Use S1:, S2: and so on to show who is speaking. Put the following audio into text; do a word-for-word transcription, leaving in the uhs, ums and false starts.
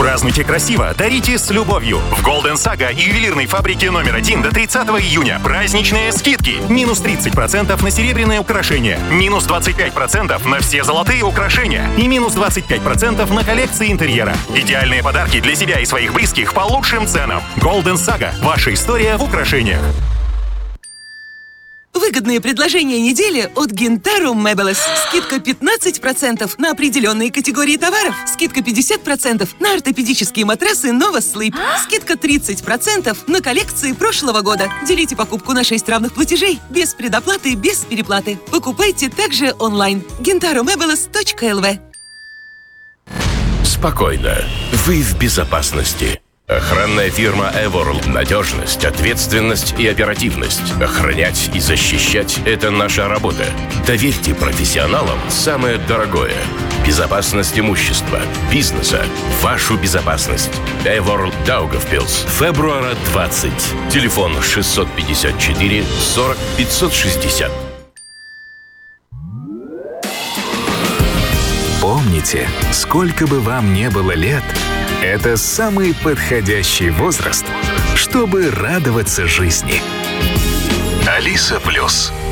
S1: Празднуйте красиво, дарите с любовью. В Golden Saga и ювелирной фабрике номер один до тридцатого июня праздничные скидки. Минус тридцать процентов на серебряные украшения, минус двадцать пять процентов на все золотые украшения и минус двадцать пять процентов на коллекции интерьера. Идеальные подарки для себя и своих близких по лучшим ценам. Golden Saga. Ваша история в украшениях.
S2: Выгодные предложения недели от Gintaro Meubles. Скидка пятнадцать процентов на определенные категории товаров. Скидка пятьдесят процентов на ортопедические матрасы Nova Sleep. Скидка тридцать процентов на коллекции прошлого года. Делите покупку на шесть равных платежей. Без предоплаты, без переплаты. Покупайте также онлайн. гинтаро мебелес точка эл ви.
S3: Спокойно. Вы в безопасности. Охранная фирма Эворл. Надежность, ответственность и оперативность. Охранять и защищать – это наша работа. Доверьте профессионалам самое дорогое. Безопасность имущества, бизнеса, вашу безопасность. Эворл Даугавпилс. Фебруара двадцать. Телефон шестьсот пятьдесят четыре сорок пятьсот шестьдесят.
S4: Помните, сколько бы вам не было лет, это самый подходящий возраст, чтобы радоваться жизни. Алиса Плюс.